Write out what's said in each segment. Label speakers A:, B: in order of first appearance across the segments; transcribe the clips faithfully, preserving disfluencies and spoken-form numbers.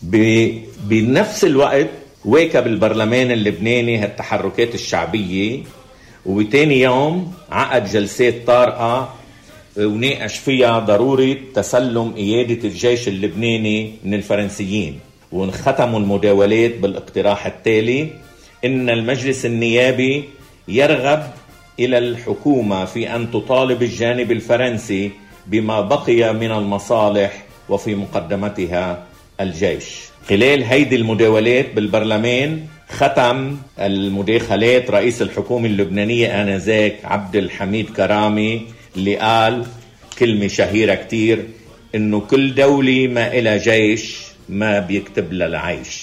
A: بنفس الوقت واكب البرلمان اللبناني هالتحركات الشعبية، وبتاني يوم عقد جلسات طارئة وناقش فيها ضرورة تسلم قيادة الجيش اللبناني من الفرنسيين. وانختموا المداولات بالاقتراح التالي: إن المجلس النيابي يرغب إلى الحكومة في أن تطالب الجانب الفرنسي بما بقي من المصالح وفي مقدمتها الجيش. خلال هيدي المداولات بالبرلمان ختم المداخلات رئيس الحكومة اللبنانية آنذاك عبد الحميد كرامي، اللي قال كلمة شهيرة كتير، إنه كل دولة ما إلى جيش ما بيكتب لها العيش.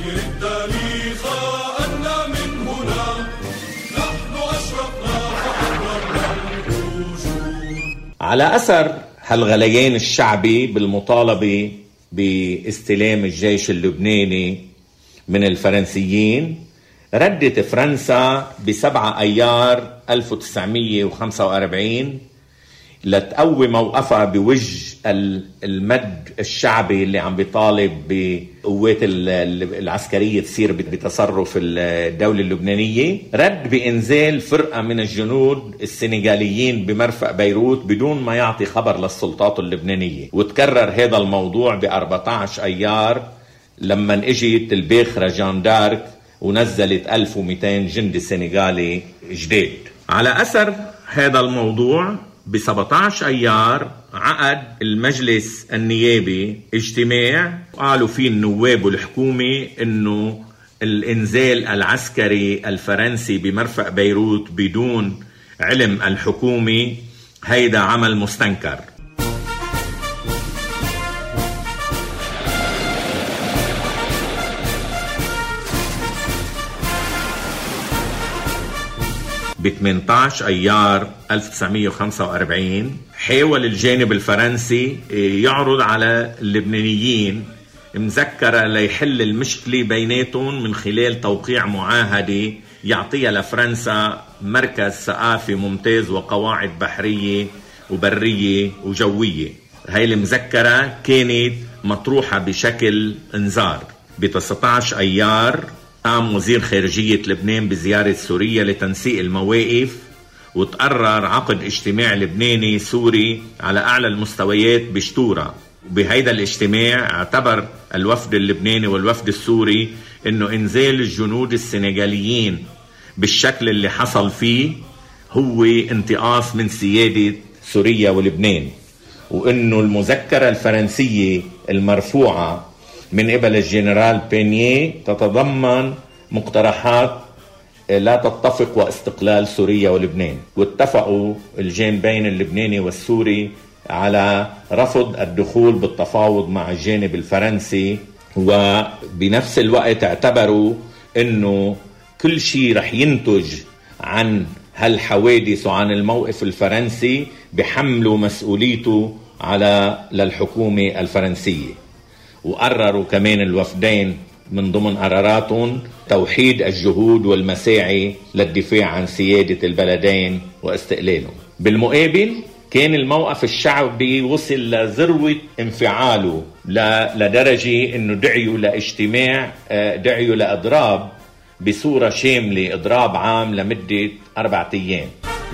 A: على أثر هالغليان الشعبي بالمطالبة باستلام الجيش اللبناني من الفرنسيين، ردت فرنسا بسبعة أيار ألف وتسعمية وخمسة وأربعين لتقوي موقفها بوجه المد الشعبي اللي عم بيطالب بقوات العسكرية تصير بتصرف الدولة اللبنانية. رد بإنزال فرقة من الجنود السنغاليين بمرفأ بيروت بدون ما يعطي خبر للسلطات اللبنانية. وتكرر هذا الموضوع بأربعة عشر أيار لما اجت الباخرة جان دارك ونزلت ألف ومئتين جندي سنغالي جديد. على أثر هذا الموضوع بسبعة عشر أيار عقد المجلس النيابي اجتماع قالوا فيه النواب والحكومة إنه الإنزال العسكري الفرنسي بمرفأ بيروت بدون علم الحكومة هيدا عمل مستنكر. ب ثمانية عشر أيار ألف وتسعمية وخمسة وأربعين حاول الجانب الفرنسي يعرض على اللبنانيين مذكرة ليحل المشكلة بيناتهم من خلال توقيع معاهدة يعطيها لفرنسا مركز ثقافي ممتاز وقواعد بحرية وبرية وجوية. هاي المذكرة كانت مطروحة بشكل انذار. ب تسعة عشر أيار قام وزير خارجية لبنان بزيارة سوريا لتنسيق المواقف، وتقرر عقد اجتماع لبناني سوري على أعلى المستويات بشتورة. وبهيدا الاجتماع اعتبر الوفد اللبناني والوفد السوري انه انزال الجنود السنغاليين بالشكل اللي حصل فيه هو انتقاص من سيادة سوريا ولبنان، وانه المذكرة الفرنسية المرفوعة من قبل الجنرال بينيه تتضمن مقترحات لا تتفق واستقلال سوريا ولبنان. واتفقوا الجانبين اللبناني والسوري على رفض الدخول بالتفاوض مع الجانب الفرنسي، وبنفس الوقت اعتبروا انه كل شيء رح ينتج عن هالحوادث وعن الموقف الفرنسي بحملوا مسؤوليته على للحكومة الفرنسية. وقرروا كمان الوفدين من ضمن قراراتهم توحيد الجهود والمساعي للدفاع عن سيادة البلدين واستقلالهم. بالمقابل كان الموقف الشعبي وصل لذروة انفعاله لدرجة انه دعيوا لاجتماع، دعيوا لإضراب بصورة شاملة، إضراب عام لمدة أربعة أيام.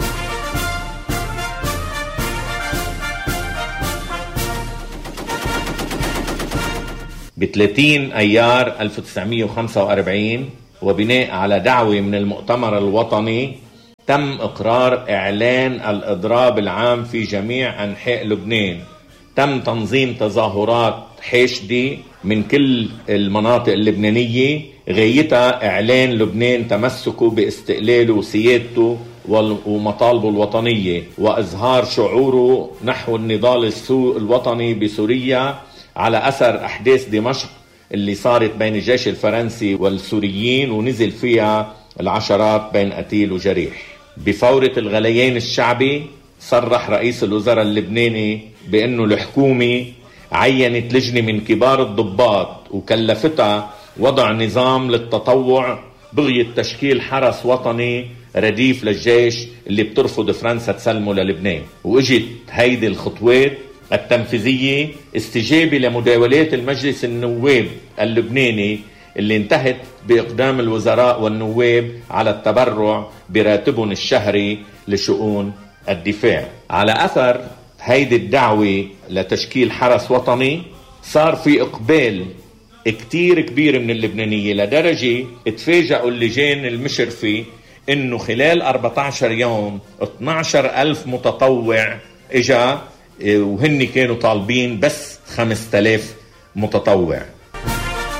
A: ب ثلاثين أيار ألف وتسعمية وخمسة وأربعين وبناء على دعوة من المؤتمر الوطني تم إقرار إعلان الإضراب العام في جميع أنحاء لبنان. تم تنظيم تظاهرات حاشدة من كل المناطق اللبنانية غايتها إعلان لبنان تمسكه باستقلاله وسيادته ومطالبه الوطنية، وإظهار شعوره نحو النضال الوطني بسوريا على أثر أحداث دمشق اللي صارت بين الجيش الفرنسي والسوريين ونزل فيها العشرات بين قتيل وجريح. بفورة الغليان الشعبي صرح رئيس الوزراء اللبناني بأنه الحكومة عينت لجنة من كبار الضباط وكلفتها وضع نظام للتطوع بغية تشكيل حرس وطني رديف للجيش اللي بترفض فرنسا تسلمه للبنان. واجت هيدي الخطوات التنفيذية استجابة لمداولات المجلس النواب اللبناني اللي انتهت بإقدام الوزراء والنواب على التبرع براتبهم الشهري لشؤون الدفاع. على أثر هيدي الدعوة لتشكيل حرس وطني صار في إقبال كتير كبير من اللبنانية، لدرجة اتفاجئوا اللجان المشرفة إنه خلال أربعة عشر يوم اثني عشر ألف متطوع إجا، وهن كانوا طالبين بس خمسة آلاف متطوع.